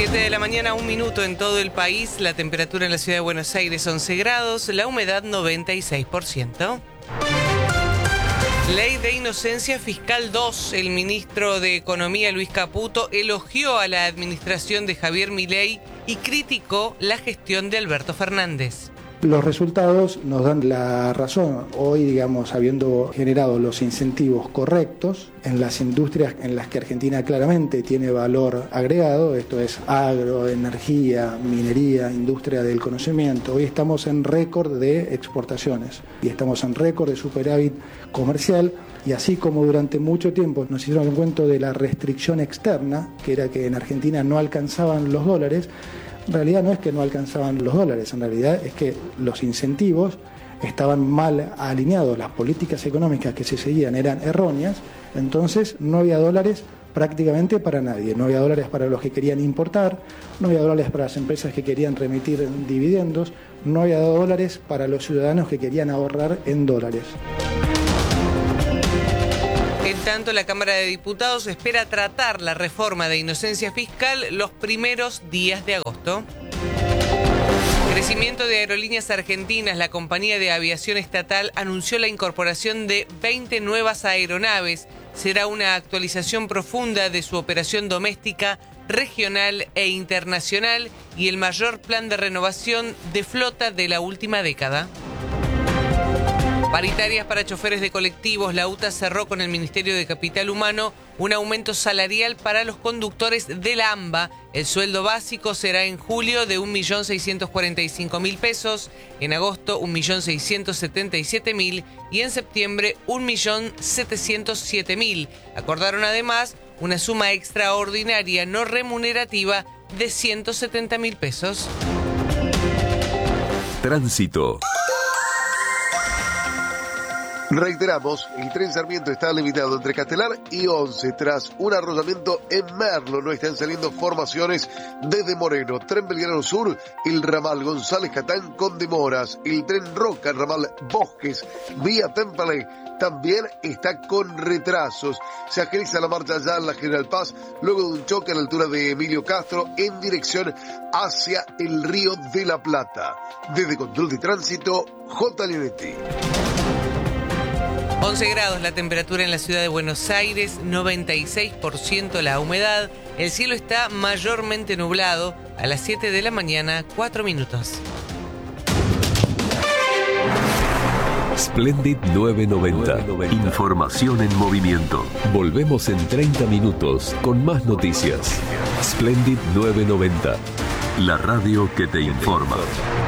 7 de la mañana, 1 minuto en todo el país. La temperatura en la ciudad de Buenos Aires 11 grados, la humedad 96%. Ley de inocencia fiscal 2. El ministro de Economía, Luis Caputo, elogió a la administración de Javier Milei y criticó la gestión de Alberto Fernández. Los resultados nos dan la razón. Hoy, digamos, habiendo generado los incentivos correctos en las industrias en las que Argentina claramente tiene valor agregado, esto es agro, energía, minería, industria del conocimiento, hoy estamos en récord de exportaciones y estamos en récord de superávit comercial, y así como durante mucho tiempo nos hicieron el cuento de la restricción externa, que era que en Argentina no alcanzaban los dólares. En realidad no es que no alcanzaban los dólares, en realidad es que los incentivos estaban mal alineados, las políticas económicas que se seguían eran erróneas, entonces no había dólares prácticamente para nadie, no había dólares para los que querían importar, no había dólares para las empresas que querían remitir dividendos, no había dólares para los ciudadanos que querían ahorrar en dólares. En tanto, la Cámara de Diputados espera tratar la reforma de inocencia fiscal los primeros días de agosto. Crecimiento de Aerolíneas Argentinas. La compañía de aviación estatal anunció la incorporación de 20 nuevas aeronaves. Será una actualización profunda de su operación doméstica, regional e internacional y el mayor plan de renovación de flota de la última década. Paritarias para choferes de colectivos. La UTA cerró con el Ministerio de Capital Humano un aumento salarial para los conductores de la AMBA. El sueldo básico será en julio de 1.645.000 pesos, en agosto 1.677.000 y en septiembre 1.707.000. Acordaron además una suma extraordinaria no remunerativa de 170.000 pesos. Tránsito. Reiteramos, el tren Sarmiento está limitado entre Castelar y Once. Tras un arrollamiento en Merlo, no están saliendo formaciones desde Moreno. Tren Belgrano Sur, el ramal González Catán con demoras. El tren Roca, el ramal Bosques, vía Temperley, también está con retrasos. Se agiliza la marcha ya en la General Paz, luego de un choque a la altura de Emilio Castro en dirección hacia el Río de la Plata. Desde Control de Tránsito, J. Leonetti. 11 grados la temperatura en la ciudad de Buenos Aires, 96% la humedad. El cielo está mayormente nublado. A las 7 de la mañana, 4 minutos. Splendid 990. Información en movimiento. Volvemos en 30 minutos con más noticias. Splendid 990. La radio que te informa.